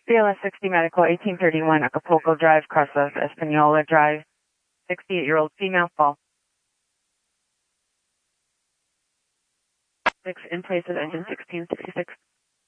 BLS 60 Medical, 1831 Acapulco Drive, cross of Espanola Drive, 68-year-old female fall. 6 in place of engine 1666.